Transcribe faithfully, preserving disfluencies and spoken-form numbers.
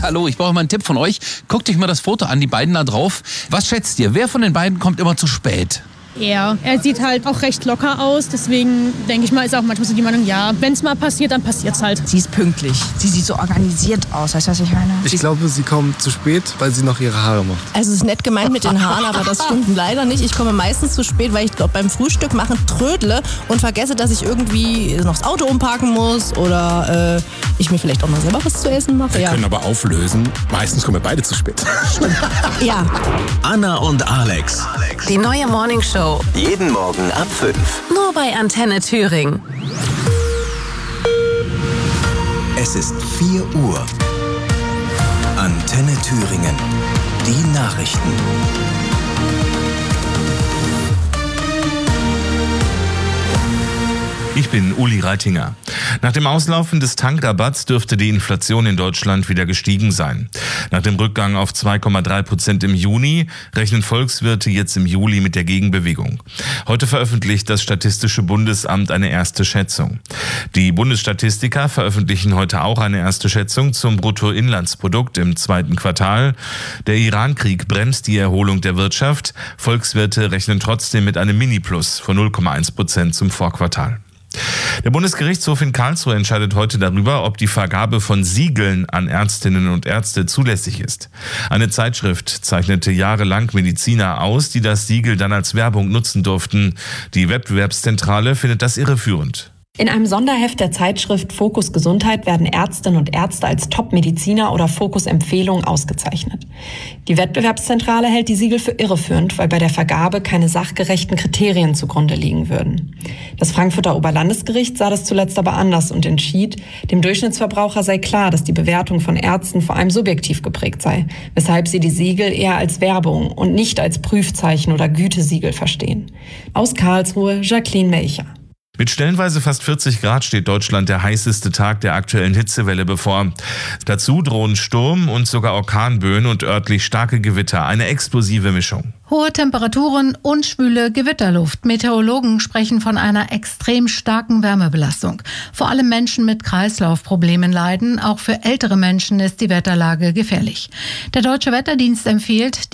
Hallo, ich brauche mal einen Tipp von euch. Guckt euch mal das Foto an, die beiden da drauf. Was schätzt ihr? Wer von den beiden kommt immer zu spät? Er. Er sieht halt auch recht locker aus, deswegen denke ich mal, ist auch manchmal so die Meinung, ja, wenn es mal passiert, dann passiert es halt. Sie ist pünktlich. Sie sieht so organisiert aus, weißt du, was ich meine? Ich glaube, sie kommt zu spät, weil sie noch ihre Haare macht. Also es ist nett gemeint mit den Haaren, aber das stimmt leider nicht. Ich komme meistens zu spät, weil ich glaube beim Frühstück machen trödle und vergesse, dass ich irgendwie noch das Auto umparken muss oder äh, ich mir vielleicht auch mal selber was zu essen mache. Wir ja. können aber auflösen, meistens kommen wir beide zu spät. Ja. Anna und Alex. Die neue Morning Show. Jeden Morgen ab fünf. Nur bei Antenne Thüringen. Es ist vier Uhr. Antenne Thüringen. Die Nachrichten. Ich bin Uli Reitinger. Nach dem Auslaufen des Tankrabatts dürfte die Inflation in Deutschland wieder gestiegen sein. Nach dem Rückgang auf zwei Komma drei Prozent im Juni rechnen Volkswirte jetzt im Juli mit der Gegenbewegung. Heute veröffentlicht das Statistische Bundesamt eine erste Schätzung. Die Bundesstatistiker veröffentlichen heute auch eine erste Schätzung zum Bruttoinlandsprodukt im zweiten Quartal. Der Iran-Krieg bremst die Erholung der Wirtschaft. Volkswirte rechnen trotzdem mit einem Mini-Plus von null Komma eins Prozent zum Vorquartal. Der Bundesgerichtshof in Karlsruhe entscheidet heute darüber, ob die Vergabe von Siegeln an Ärztinnen und Ärzte zulässig ist. Eine Zeitschrift zeichnete jahrelang Mediziner aus, die das Siegel dann als Werbung nutzen durften. Die Wettbewerbszentrale findet das irreführend. In einem Sonderheft der Zeitschrift Fokus Gesundheit werden Ärztinnen und Ärzte als Top-Mediziner oder Fokus-Empfehlung ausgezeichnet. Die Wettbewerbszentrale hält die Siegel für irreführend, weil bei der Vergabe keine sachgerechten Kriterien zugrunde liegen würden. Das Frankfurter Oberlandesgericht sah das zuletzt aber anders und entschied, dem Durchschnittsverbraucher sei klar, dass die Bewertung von Ärzten vor allem subjektiv geprägt sei, weshalb sie die Siegel eher als Werbung und nicht als Prüfzeichen oder Gütesiegel verstehen. Aus Karlsruhe, Jacqueline Melcher. Mit stellenweise fast vierzig Grad steht Deutschland der heißeste Tag der aktuellen Hitzewelle bevor. Dazu drohen Sturm und sogar Orkanböen und örtlich starke Gewitter, eine explosive Mischung. Hohe Temperaturen und schwüle Gewitterluft. Meteorologen sprechen von einer extrem starken Wärmebelastung. Vor allem Menschen mit Kreislaufproblemen leiden. Auch für ältere Menschen ist die Wetterlage gefährlich. Der Deutsche Wetterdienst empfiehlt,